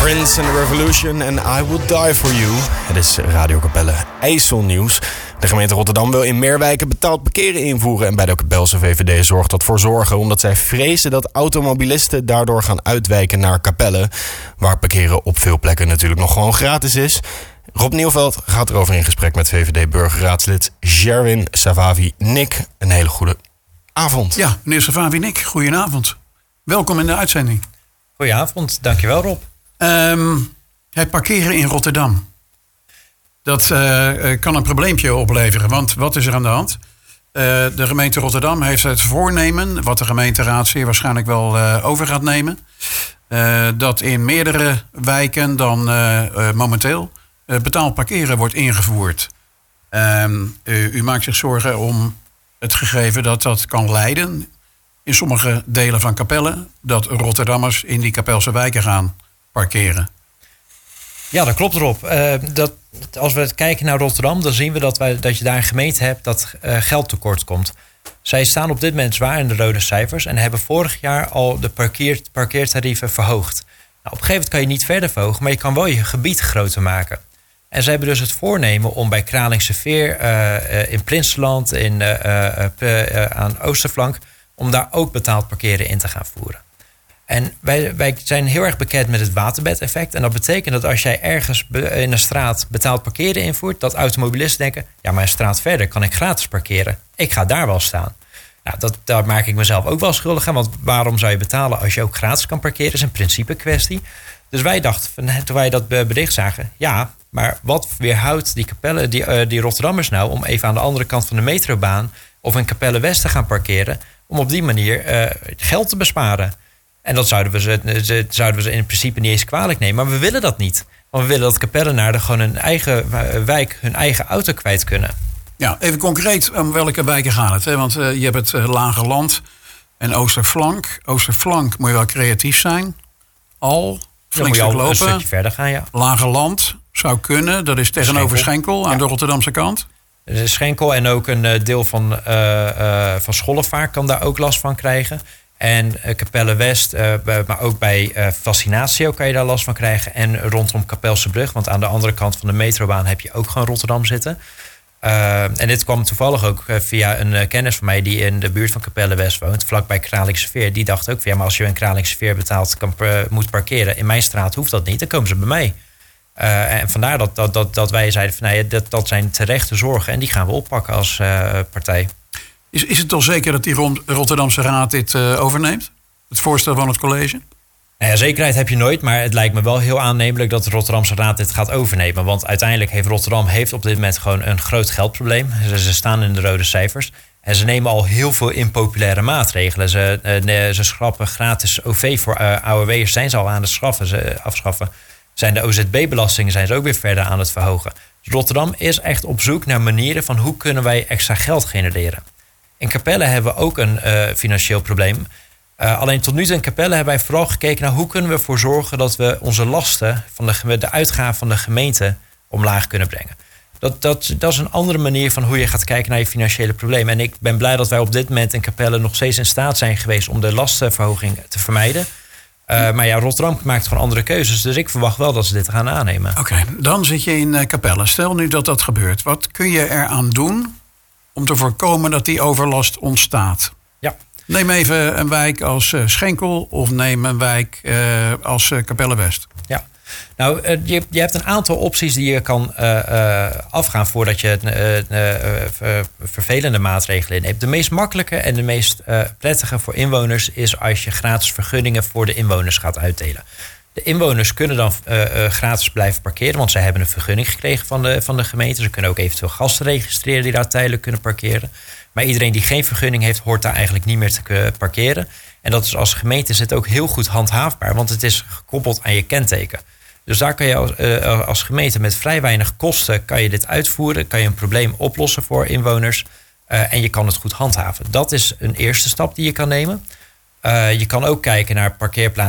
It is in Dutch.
Prince and the Revolution en I Would Die For You. Het is Radio Capelle IJsselnieuws. De gemeente Rotterdam wil in meer wijken betaald parkeren invoeren. En bij de Capelse VVD zorgt dat voor zorgen, omdat zij vrezen dat automobilisten daardoor gaan uitwijken naar Capelle. Waar parkeren op veel plekken natuurlijk nog gewoon gratis is. Rob Nieuwveld gaat erover in gesprek met VVD-burgerraadslid Sherwin Savavi-Nick. Een hele goede avond. Ja, meneer Savavi-Nick, goedenavond. Welkom in de uitzending. Goedenavond, dankjewel Rob. Het parkeren in Rotterdam. Dat kan een probleempje opleveren, want wat is er aan de hand? De gemeente Rotterdam heeft het voornemen, wat de gemeenteraad zeer waarschijnlijk wel over gaat nemen, dat in meerdere wijken dan momenteel betaald parkeren wordt ingevoerd. U maakt zich zorgen om het gegeven dat dat kan leiden in sommige delen van Capelle, dat Rotterdammers in die Capelse wijken gaan parkeren. Ja, dat klopt Rob. Als we kijken naar Rotterdam, dan zien we dat je daar een gemeente hebt dat geld tekort komt. Zij staan op dit moment zwaar in de rode cijfers en hebben vorig jaar al de parkeertarieven verhoogd. Nou, op een gegeven moment kan je niet verder verhogen, maar je kan wel je gebied groter maken. En ze hebben dus het voornemen om bij Kralingse Veer, in Prinsenland, aan Oosterflank, om daar ook betaald parkeren in te gaan voeren. En wij zijn heel erg bekend met het waterbedeffect. En dat betekent dat als jij ergens in een straat betaald parkeren invoert, dat automobilisten denken, ja, maar een straat verder kan ik gratis parkeren. Ik ga daar wel staan. Nou, daar maak ik mezelf ook wel schuldig aan. Want waarom zou je betalen als je ook gratis kan parkeren? Dat is een principe kwestie. Dus wij dachten, toen wij dat bericht zagen, ja, maar wat weerhoudt die Rotterdammers nou om even aan de andere kant van de metrobaan of in Capelle West te gaan parkeren, om op die manier geld te besparen? En dat zouden we ze in principe niet eens kwalijk nemen. Maar we willen dat niet. Want we willen dat Capellenaren gewoon hun eigen wijk, hun eigen auto kwijt kunnen. Ja, even concreet, om welke wijken gaat het? Hè? Want je hebt het Lage Land en Oosterflank. Oosterflank moet je wel creatief zijn. Flink moet je lopen. Een stukje verder gaan, ja. Lage Land zou kunnen. Dat is tegenover Schenkel aan de Rotterdamse kant. Schenkel en ook een deel van Schollevaart kan daar ook last van krijgen. En Capelle West, maar ook bij Fascinatio kan je daar last van krijgen. En rondom Capelse Brug, want aan de andere kant van de metrobaan heb je ook gewoon Rotterdam zitten. En dit kwam toevallig ook via een kennis van mij die in de buurt van Capelle West woont, vlakbij Kralingse Veer. Die dacht ook van ja, maar als je in Kralingse Veer betaald moet parkeren, in mijn straat hoeft dat niet, dan komen ze bij mij. En vandaar dat wij zeiden van nee, dat zijn terechte zorgen en die gaan we oppakken als partij. Is het toch zeker dat die Rotterdamse Raad dit overneemt? Het voorstel van het college? Ja, zekerheid heb je nooit, maar het lijkt me wel heel aannemelijk dat de Rotterdamse Raad dit gaat overnemen. Want uiteindelijk heeft Rotterdam op dit moment gewoon een groot geldprobleem. Ze staan in de rode cijfers. En ze nemen al heel veel impopulaire maatregelen. Ze schrappen gratis OV voor AOW'ers, zijn ze al aan het afschaffen. Zijn de OZB-belastingen zijn ze ook weer verder aan het verhogen. Dus Rotterdam is echt op zoek naar manieren van hoe kunnen wij extra geld genereren. In Capelle hebben we ook een financieel probleem. Alleen tot nu toe in Capelle hebben wij vooral gekeken naar hoe kunnen we ervoor zorgen dat we onze lasten van de uitgaven van de gemeente omlaag kunnen brengen. Dat is een andere manier van hoe je gaat kijken naar je financiële problemen. En ik ben blij dat wij op dit moment in Capelle nog steeds in staat zijn geweest om de lastenverhoging te vermijden. Maar ja, Rotterdam maakt gewoon andere keuzes. Dus ik verwacht wel dat ze dit gaan aannemen. Oké, dan zit je in Capelle. Stel nu dat gebeurt. Wat kun je eraan doen om te voorkomen dat die overlast ontstaat? Ja. Neem even een wijk als Schenkel of neem een wijk als Capelle West. Ja, nou, je hebt een aantal opties die je kan afgaan voordat je vervelende maatregelen inneemt. De meest makkelijke en de meest prettige voor inwoners is als je gratis vergunningen voor de inwoners gaat uitdelen. De inwoners kunnen dan gratis blijven parkeren, want zij hebben een vergunning gekregen van de gemeente. Ze kunnen ook eventueel gasten registreren die daar tijdelijk kunnen parkeren. Maar iedereen die geen vergunning heeft, hoort daar eigenlijk niet meer te parkeren. En dat is als gemeente is het ook heel goed handhaafbaar, want het is gekoppeld aan je kenteken. Dus daar kan je als gemeente met vrij weinig kosten kan je dit uitvoeren. Kan je een probleem oplossen voor inwoners. En je kan het goed handhaven. Dat is een eerste stap die je kan nemen. Je kan ook kijken naar parkeerplaatsen